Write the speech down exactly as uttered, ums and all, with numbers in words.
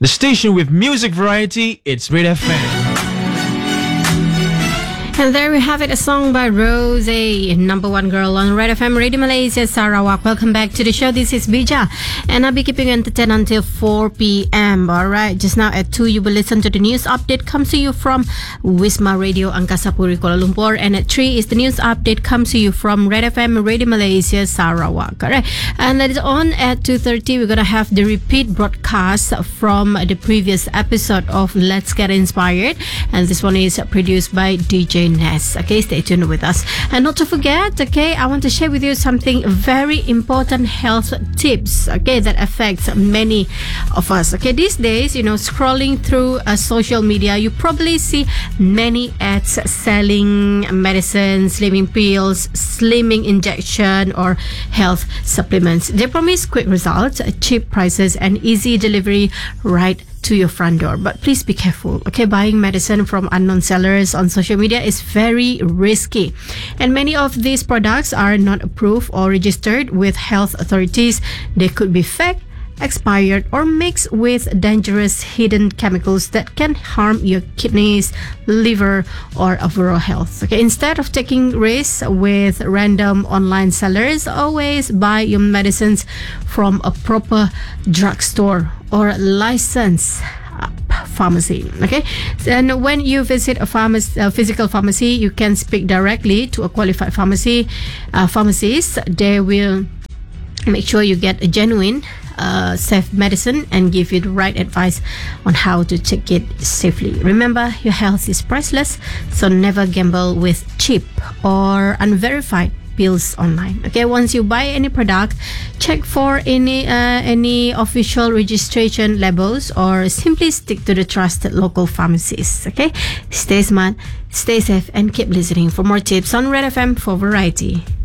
The station with music variety, it's Red F M. And there we have it, a song by Rose, number one girl on Red F M Radio Malaysia, Sarawak. Welcome back to the show. This is Bija, and I'll be keeping you entertained until four p.m. Alright, just now at two you will listen to the news update, comes to you from Wisma Radio Angkasa Puri, Kuala Lumpur, and at three is the news update, comes to you from Red F M Radio Malaysia, Sarawak. Alright, and later on at two thirty we're gonna have the repeat broadcast from the previous episode of Let's Get Inspired, and this one is produced by D J Ness. Okay, stay tuned with us. And not to forget, okay, I want to share with you something very important health tips, okay, that affects many of us. Okay, these days, you know, scrolling through uh, social media, you probably see many ads selling medicines, slimming pills, slimming injection, or health supplements. They promise quick results, cheap prices, and easy delivery right to your front door. But please be careful, okay? Buying medicine from unknown sellers on social media is very risky, and many of these products are not approved or registered with health authorities. They could be fake, expired, or mixed with dangerous hidden chemicals that can harm your kidneys, liver, or overall health. Okay, instead of taking risks with random online sellers, always buy your medicines from a proper drugstore or licensed pharmacy. Okay, and when you visit a pharmacy, a physical pharmacy, you can speak directly to a qualified pharmacy uh, pharmacist. They will make sure you get a genuine uh, safe medicine and give you the right advice on how to take it safely. Remember, your health is priceless, so never gamble with cheap or unverified pills online. Okay, once you buy any product, check for any uh, any official registration labels, or simply stick to the trusted local pharmacies. Okay, stay smart, stay safe, and keep listening for more tips on Red F M for variety.